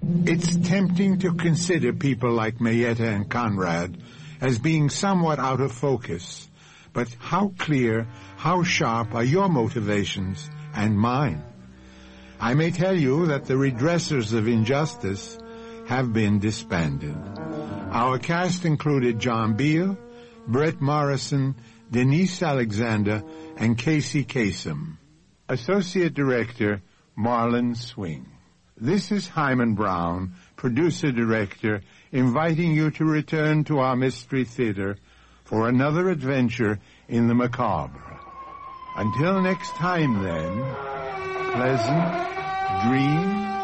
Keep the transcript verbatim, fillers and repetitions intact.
It's tempting to consider people like Mayetta and Conrad as being somewhat out of focus, but how clear, how sharp are your motivations and mine? I may tell you that the redressers of injustice have been disbanded. Our cast included John Beale, Brett Morrison, Denise Alexander, and Casey Kasem. Associate Director, Marlon Swing. This is Hyman Brown, producer-director, inviting you to return to our Mystery Theater for another adventure in the macabre. Until next time, then, pleasant dreams.